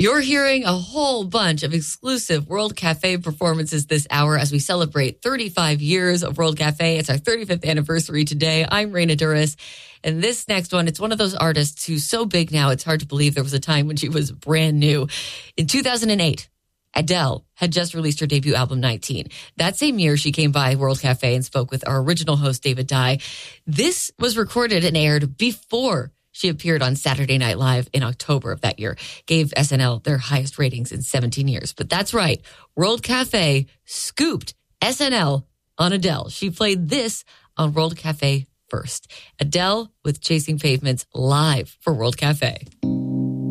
You're hearing a whole bunch of exclusive World Cafe performances this hour as we celebrate 35 years of World Cafe. It's our 35th anniversary today. I'm Raina Duras. And this next one, it's one of those artists who's so big now, it's hard to believe there was a time when she was brand new. In 2008, Adele had just released her debut album, 19. That same year, she came by World Cafe and spoke with our original host, David Dye. This was recorded and aired before she appeared on Saturday Night Live in October of that year, gave SNL their highest ratings in 17 years. But that's right, World Cafe scooped SNL on Adele. She played this on World Cafe first. Adele with Chasing Pavements live for World Cafe.